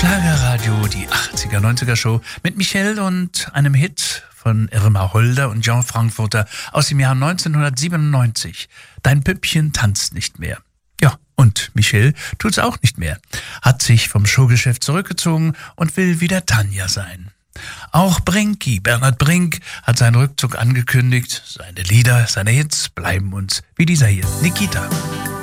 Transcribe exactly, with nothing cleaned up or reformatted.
Schlagerradio, die achtziger, neunziger Show mit Michel und einem Hit von Irma Holder und Jean Frankfurter aus dem Jahr neunzehnhundertsiebenundneunzig. Dein Püppchen tanzt nicht mehr. Ja, und Michel tut's auch nicht mehr. Hat sich vom Showgeschäft zurückgezogen und will wieder Tanja sein. Auch Brinky, Bernhard Brink, hat seinen Rückzug angekündigt. Seine Lieder, seine Hits bleiben uns wie dieser hier, Nikita.